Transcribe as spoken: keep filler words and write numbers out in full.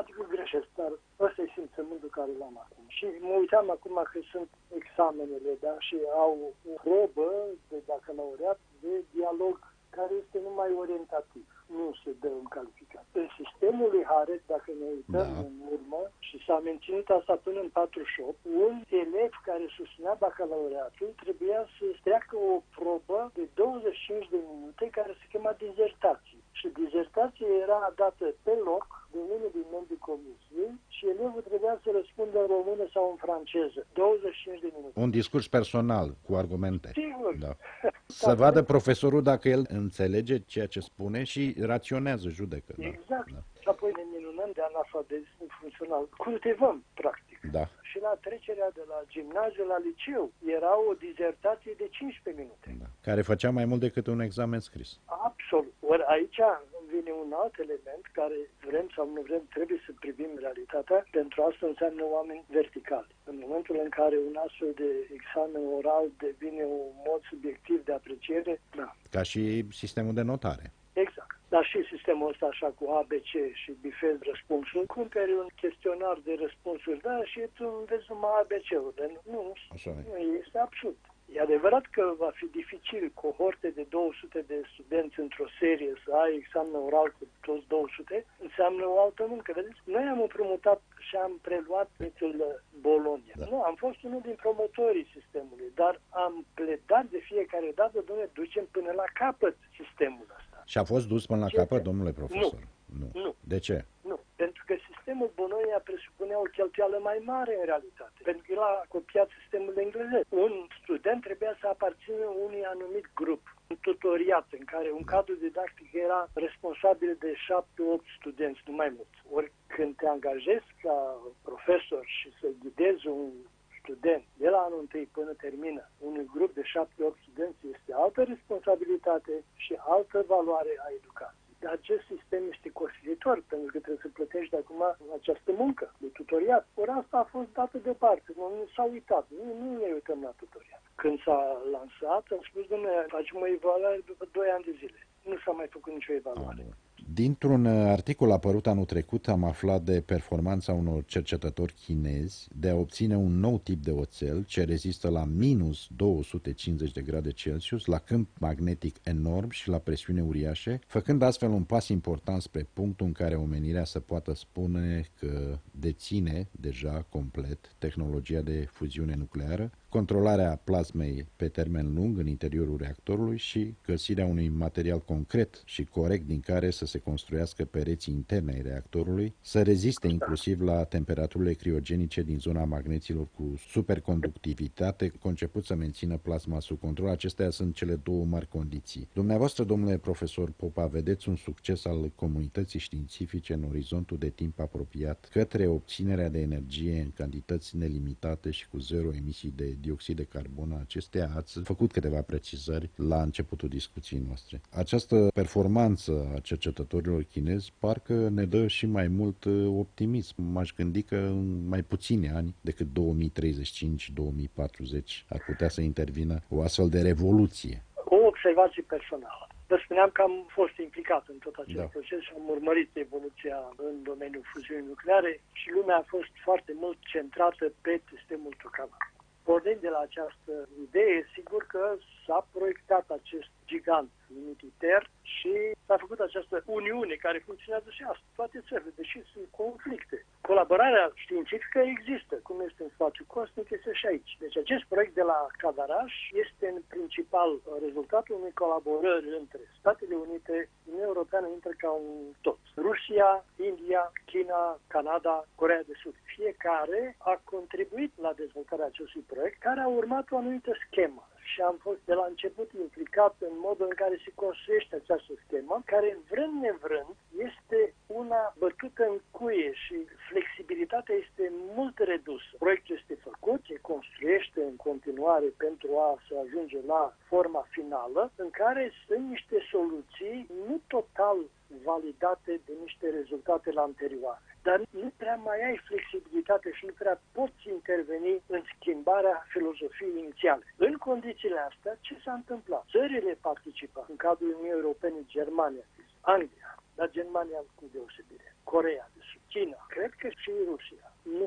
matematicul greșesc, dar ăsta e simțământul care l-am acum. Și mă uitam acum că sunt examenele, da, și au o probă de bacalaureat de dialog care este numai orientativ. Nu se dă în calificat. În sistemul lui Haret, dacă ne uităm da. în urmă, și s-a menținut asta până în patruzeci și opt, un elev care susținea bacalaureatul trebuia să treacă o probă de douăzeci și cinci de minute care se chema dizertație. Și dizertația era dată pe loc de unul din membrii comisiei și elevul trebuia să răspundă în română sau în franceză. douăzeci și cinci de minute. Un discurs personal cu argumente. Sigur. Da. Să vadă profesorul dacă el înțelege ceea ce spune și raționează, judecă. Exact. Da. Și apoi ne minunăm de analfabetism funcțional. Cultivăm, practic. Da. Și la trecerea de la gimnaziu la liceu era o dizertație de cincisprezece minute. Da. Care făcea mai mult decât un examen scris. Absolut. Ori aici vine un alt element care vrem sau nu vrem, trebuie să privim realitatea. Pentru asta înseamnă oameni verticali. În momentul în care un astfel de examen oral devine un mod subiectiv de apreciere, da. Ca și sistemul de notare. Exact. Dar și sistemul ăsta așa cu A B C și bifezi răspunsul, cumperi un chestionar de răspunsuri, da, și tu înveți numai A B C-urile. Nu, nu, este absurd. E adevărat că va fi dificil cohorte de două sute de studenți într-o serie să ai examen oral cu toți două sute, înseamnă o altă muncă. Vedeți? Noi am împrumutat și am preluat mitul Bologna. Da. Nu, am fost unul din promotorii sistemului, dar am pledat de fiecare dată, domnule, ducem până la capăt sistemul ăsta. Și a fost dus până la ce capăt, domnule profesor? Nu. nu. Nu. De ce? Nu. Pentru că sistemul Bologna presupunea o cheltuială mai mare în realitate. Pentru că el a copiat sistemul englezesc. Un student trebuia să aparțină unui anumit grup, un tutoriat, în care un cadru didactic era responsabil de șapte opt studenți, nu mai mult. Ori când te angajezi ca profesor și să ghidezi un student de la anul întâi până termină unui grup de șapte opt studenți, este altă responsabilitate și altă valoare a educației. Dar acest sistem este costisitor, pentru că trebuie să plătești de acum această muncă de tutoriat. Ori asta a fost dată deoparte, nu s-a uitat, nu, nu ne uităm la tutoriat. Când s-a lansat, am spus, domnule, facem o evaluare după doi ani de zile. Nu s-a mai făcut nicio evaluare. Dintr-un articol apărut anul trecut am aflat de performanța unor cercetători chinezi de a obține un nou tip de oțel ce rezistă la minus două sute cincizeci de grade Celsius, la câmp magnetic enorm și la presiune uriașe, făcând astfel un pas important spre punctul în care omenirea să poată spune că deține deja complet tehnologia de fuziune nucleară, controlarea plasmei pe termen lung în interiorul reactorului și găsirea unui material concret și corect din care să se construiască pereții interne ai reactorului, să reziste inclusiv la temperaturile criogenice din zona magneților cu superconductivitate, conceput să mențină plasma sub control. Acestea sunt cele două mari condiții. Dumneavoastră, domnule profesor Popa, vedeți un succes al comunității științifice în orizontul de timp apropiat către obținerea de energie în cantități nelimitate și cu zero emisii de dioxid de carbon. Acestea ați făcut câteva precizări la începutul discuției noastre. Această performanță a cercetătorilor chinezi parcă ne dă și mai mult optimism. M-aș gândi că în mai puțini ani decât două mii treizeci și cinci două mii patruzeci ar putea să intervină o astfel de revoluție. O observație personală. Vă spuneam că am fost implicat în tot acest da. proces și am urmărit evoluția în domeniul fuziunii nucleare și lumea a fost foarte mult centrată pe sistemul Tokamak. Pornind de la această idee, sigur că s-a proiectat acest gigant numit ITER și s-a făcut această uniune care funcționează și astăzi. Toate țările, deși sunt conflicte. Colaborarea științifică există, cum este în spațiu cosmic, este și aici. Deci acest proiect de la Cadaraș este în principal rezultatul unei colaborări între Statele Unite, Uniunea Europeană intră ca un tot. Rusia, India, China, Canada, Coreea de Sud. Fiecare a contribuit la dezvoltarea acestui proiect care a urmat o anumită schemă. Și am fost de la început implicat în modul în care se construiește această schemă, care vrând nevrând este una bătută în cuie și flexibilitatea este mult redusă. Proiectul este făcut, se construiește în continuare pentru a se ajunge la forma finală, în care sunt niște soluții nu total validate de niște rezultate la anterioare. Dar nu prea mai ai flexibilitate și nu prea poți interveni în schimbarea filozofiei inițiale. În condițiile astea, ce s-a întâmplat? Țările participă în cadrul Uniunii Europene, Germania, Anglia, dar Germania cu deosebire, Coreea de Sud, China, cred că și Rusia.